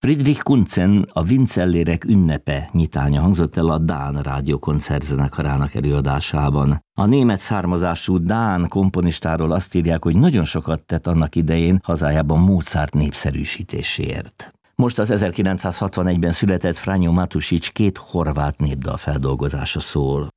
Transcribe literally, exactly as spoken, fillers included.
Friedrich Kuntzen, a Vincellérek ünnepe nyitánya hangzott el a Dán Rádió Koncertzenekarának előadásában. A német származású dán komponistáról azt írják, hogy nagyon sokat tett annak idején hazájában Mozart népszerűsítéséért. Most az ezerkilencszázhatvanegyben született Franjo Matušić két horvát népdal feldolgozása szól.